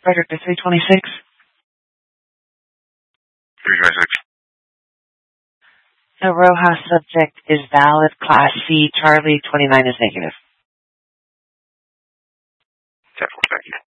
Frederick to 326. 326. The Rojas subject is valid. Class C, Charlie, 29 is negative. 10-4, thank you.